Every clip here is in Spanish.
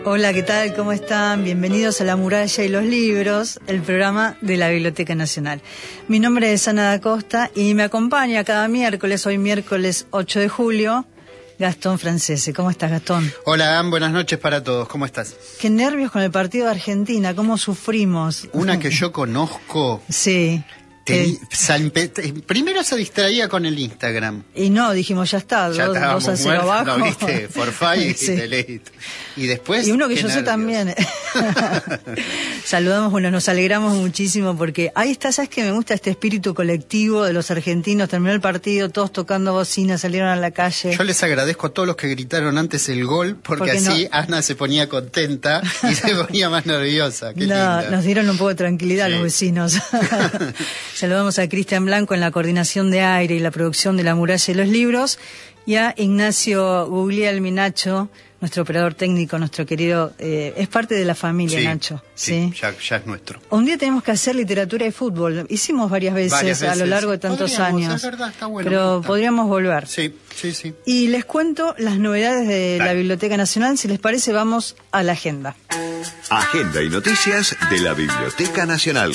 Hola, ¿qué tal? ¿Cómo están? Bienvenidos a La Muralla y los Libros, el programa de la Biblioteca Nacional. Mi nombre es Ana da Costa y me acompaña cada miércoles, hoy miércoles 8 de julio, Gastón Francese. ¿Cómo estás, Gastón? Hola, Ann, buenas noches para todos. ¿Cómo estás? Qué nervios con el partido de Argentina, cómo sufrimos. Una que yo conozco... Sí. Primero se distraía con el Instagram. Y no, dijimos, ya está, 2-0 abajo. No, viste, forfait sí. Y delete. Y después... Y uno que yo sé también. Saludamos, bueno, nos alegramos muchísimo porque ahí está, ¿sabes qué? Me gusta este espíritu colectivo de los argentinos. Terminó el partido, todos tocando bocina, salieron a la calle. Yo les agradezco a todos los que gritaron antes el gol, porque así no. Ana se ponía contenta y se ponía más nerviosa. Qué linda. Nos dieron un poco de tranquilidad sí. Los vecinos. Saludamos a Cristian Blanco en la coordinación de aire y la producción de La Muralla y los Libros, y a Ignacio Guglielmi, Nacho, nuestro operador técnico, nuestro querido, es parte de la familia, sí, Nacho. Sí, ya es nuestro. Un día tenemos que hacer literatura y fútbol. Hicimos varias veces a lo largo de tantos años. Es verdad, está bueno, pero podríamos volver. Sí. Y les cuento las novedades de la Biblioteca Nacional. Si les parece, vamos a la agenda. Agenda y noticias de la Biblioteca Nacional.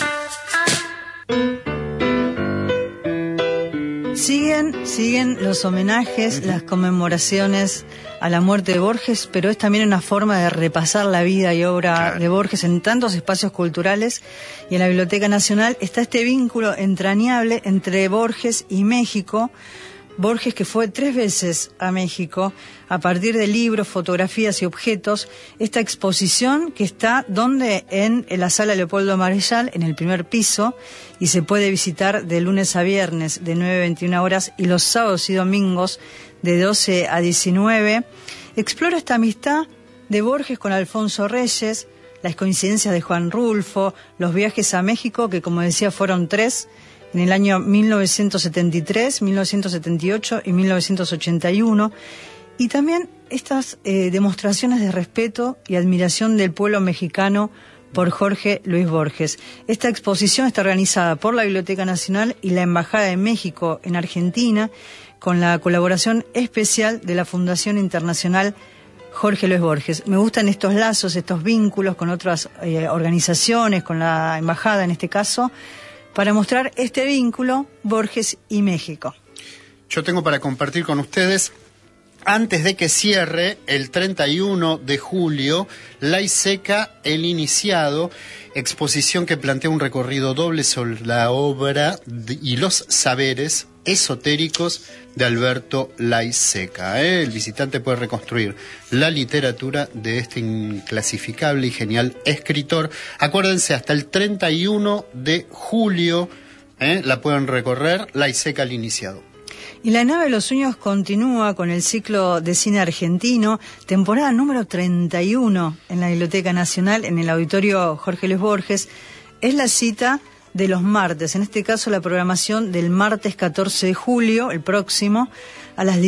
Siguen los homenajes, las conmemoraciones a la muerte de Borges, pero es también una forma de repasar la vida y obra de Borges en tantos espacios culturales. Y en la Biblioteca Nacional está este vínculo entrañable entre Borges y México. Borges, que fue 3 veces a México a partir de libros, fotografías y objetos. Esta exposición que está donde en la sala Leopoldo Marechal, en el primer piso, y se puede visitar de lunes a viernes de 9 a 21 horas y los sábados y domingos de 12 a 19. Explora esta amistad de Borges con Alfonso Reyes, las coincidencias de Juan Rulfo, los viajes a México, que como decía fueron 3, en el año 1973, 1978 y 1981, y también estas demostraciones de respeto y admiración del pueblo mexicano por Jorge Luis Borges. Esta exposición está organizada por la Biblioteca Nacional y la Embajada de México en Argentina, con la colaboración especial de la Fundación Internacional Jorge Luis Borges. Me gustan estos lazos, estos vínculos con otras organizaciones, con la Embajada en este caso, para mostrar este vínculo Borges y México. Yo tengo para compartir con ustedes, antes de que cierre el 31 de julio, Laiseca, el iniciado, exposición que plantea un recorrido doble sobre la obra y los saberes esotéricos de Alberto Laiseca. El visitante puede reconstruir la literatura de este inclasificable y genial escritor. Acuérdense, hasta el 31 de julio la pueden recorrer, Laiseca el iniciado. Y La nave de los sueños continúa con el ciclo de cine argentino, temporada número 31 en la Biblioteca Nacional, en el auditorio Jorge Luis Borges. Es la cita de los martes, en este caso la programación del martes 14 de julio, el próximo, a las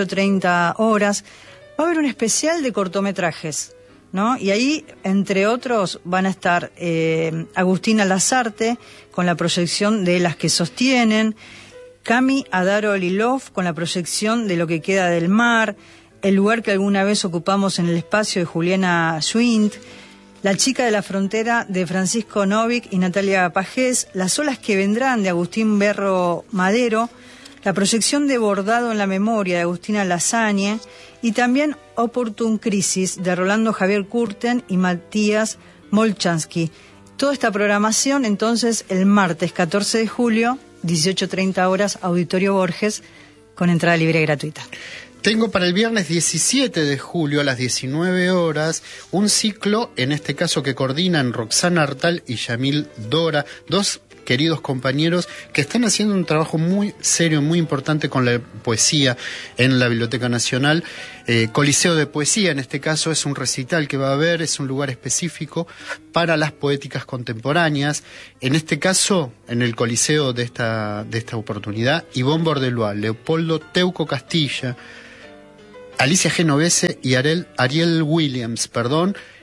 18:30 horas. Va a haber un especial de cortometrajes, ¿no? Y ahí, entre otros, van a estar Agustina Lazarte con la proyección de Las que sostienen, Cami Adaro Lilov con la proyección de Lo que queda del mar, El lugar que alguna vez ocupamos en el espacio de Juliana Schwind, La chica de la frontera de Francisco Novik y Natalia Pajés, Las olas que vendrán de Agustín Berro Madero, la proyección de Bordado en la memoria de Agustina Lasagne y también Opportune Crisis de Rolando Javier Curten y Matías Molchansky. Toda esta programación entonces el martes 14 de julio, 18:30 horas, Auditorio Borges, con entrada libre y gratuita. Tengo para el viernes 17 de julio a las 19 horas un ciclo, en este caso que coordinan Roxana Artal y Yamil Dora, 2 queridos compañeros que están haciendo un trabajo muy serio, muy importante con la poesía en la Biblioteca Nacional. Coliseo de Poesía, en este caso, es un recital que va a haber, es un lugar específico para las poéticas contemporáneas. En este caso, en el Coliseo de esta oportunidad, Ivonne Bordelois, Leopoldo Teuco Castilla, Alicia Genovese y Ariel Williams,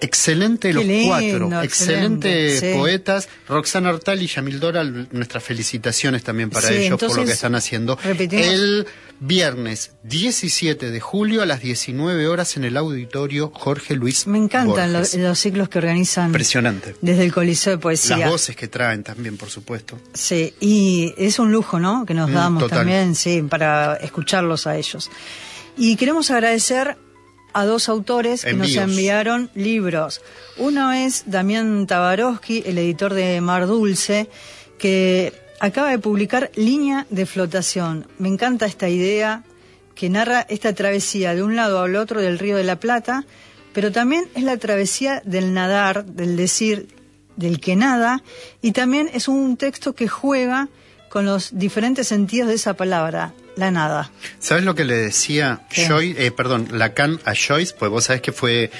Excelente Qué los lindo, cuatro, excelentes sí. poetas. Roxana Hortal y Yamil Dora, nuestras felicitaciones también para Sí, ellos por lo que entonces, están haciendo. repetimos. El viernes 17 de julio a las 19 horas en el auditorio Jorge Luis Me encantan Borges. los ciclos que organizan Impresionante. desde el Coliseo de Poesía. Las voces que traen también, por supuesto. Sí, y es un lujo, ¿no? Que nos damos total. también, sí, para escucharlos a ellos. Y queremos agradecer a dos autores que nos Envíos. enviaron libros. Uno es Damián Tabarovsky, el editor de Mar Dulce, que acaba de publicar Línea de Flotación. Me encanta esta idea que narra esta travesía de un lado al otro del Río de la Plata, pero también es la travesía del nadar, del decir, del que nada, y también es un texto que juega con los diferentes sentidos de esa palabra, la nada. ¿Sabes lo que le decía Lacan a Joyce? Pues vos sabés que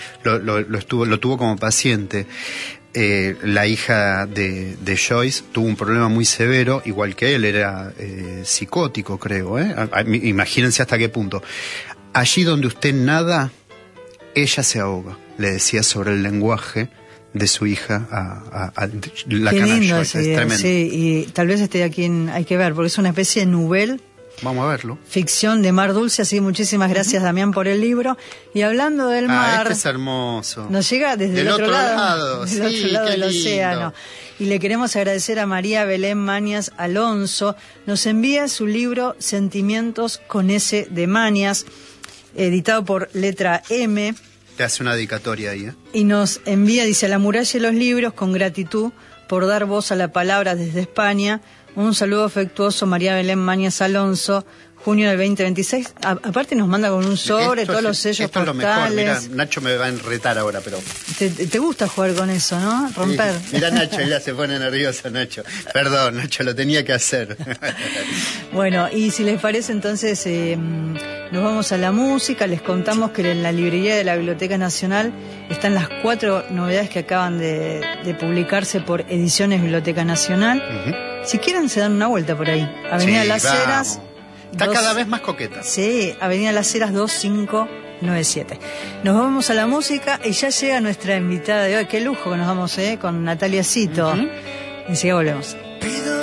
lo tuvo como paciente. La hija de Joyce tuvo un problema muy severo, igual que él, era psicótico, creo. Imagínense hasta qué punto. Allí donde usted nada, ella se ahoga, le decía sobre el lenguaje de su hija a Lacan. Qué lindo a Joyce. esa Es idea, tremendo. sí, y tal vez esté aquí hay que ver, porque es una especie de nouvelle, Vamos a verlo. ficción de Mar Dulce, así que muchísimas gracias, Damián, por el libro. Y hablando del mar, Este es hermoso. nos llega desde Del el otro lado, sí, del otro lado qué del lindo. océano. Y le queremos agradecer a María Belén Mañas Alonso. Nos envía su libro Sentimientos con S de Mañas, editado por Letra M. Te hace una dedicatoria ahí, ¿eh? Y nos envía, dice, a la muralla de los libros, con gratitud por dar voz a la palabra desde España. Un saludo afectuoso, María Belén Mañas Alonso, junio del 2026. Aparte nos manda con un sobre, todos los sellos esto es lo mejor. postales. Mirá, Nacho me va a enretar ahora, pero... ¿Te gusta jugar con eso, no? Romper. Sí. Mirá Nacho, ella se pone nerviosa, Nacho. Perdón, Nacho, lo tenía que hacer. Bueno, y si les parece, entonces nos vamos a la música. Les contamos que en la librería de la Biblioteca Nacional están las 4 novedades que acaban de publicarse por Ediciones Biblioteca Nacional. Si quieren, se dan una vuelta por ahí. Avenida Sí, Las vamos. Heras. Está cada vez más coqueta. Sí, Avenida Las Heras 2597. Nos vamos a la música y ya llega nuestra invitada de hoy. Qué lujo que nos vamos, con Natalia Cito. Enseguida volvemos.